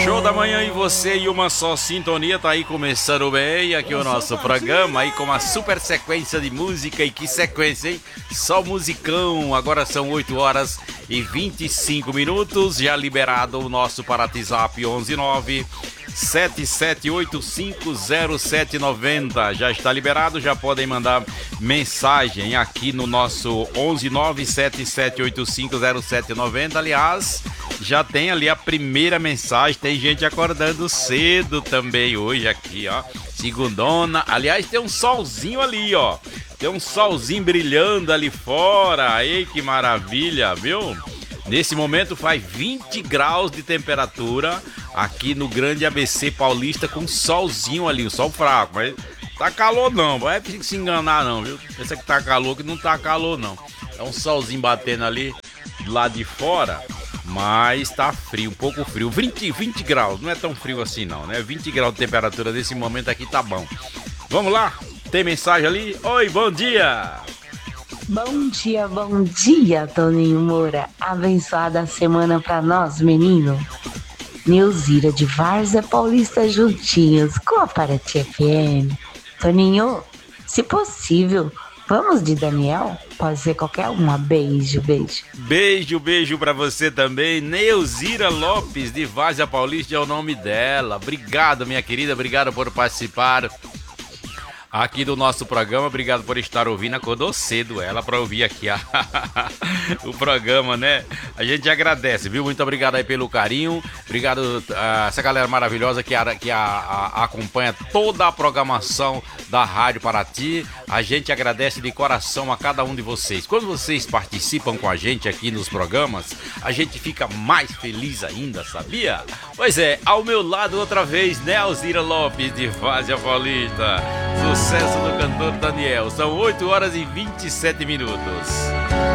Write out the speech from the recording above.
Show da manhã e você e uma só sintonia, tá aí começando bem aqui o nosso programa aí com uma super sequência de música. E que sequência, hein? Só musicão. Agora são 8 horas e 25 minutos, já liberado o nosso WhatsApp 119 77850790. Já está liberado, já podem mandar mensagem aqui no nosso 11977850790. Aliás, já tem ali a primeira mensagem, tem gente acordando cedo também hoje aqui, ó. Segundona, aliás, tem um solzinho ali, ó. Tem um solzinho brilhando ali fora. Ei, que maravilha, viu? Nesse momento faz 20 graus de temperatura aqui no grande ABC Paulista, com um solzinho ali, um sol fraco, mas tá calor não, vai se enganar não, viu? Pensa que tá calor, que não tá calor não. É um solzinho batendo ali lá de fora, mas tá frio, um pouco frio. 20 graus, não é tão frio assim não, né? 20 graus de temperatura nesse momento aqui tá bom. Vamos lá? Tem mensagem ali? Oi, bom dia! Bom dia, Toninho Moura. Abençoada semana pra nós, menino. Neuzira de Várzea Paulista juntinhos com a Paraty FM. Toninho, se possível, vamos de Daniel? Pode ser qualquer uma. Beijo. Beijo pra você também. Neuzira Lopes de Várzea Paulista é o nome dela. Obrigado, minha querida, obrigado por participar aqui do nosso programa, obrigado por estar ouvindo. Acordou cedo ela para ouvir aqui o programa, né? A gente agradece, viu? Muito obrigado aí pelo carinho, obrigado a essa galera maravilhosa que acompanha toda a programação da Rádio Paraty. A gente agradece de coração a cada um de vocês. Quando vocês participam com a gente aqui nos programas, a gente fica mais feliz ainda, sabia? Pois é, ao meu lado outra vez, Neuzira Lopes de Várzea Paulista. Sucesso do cantor Daniel. São 8 horas e 27 minutos.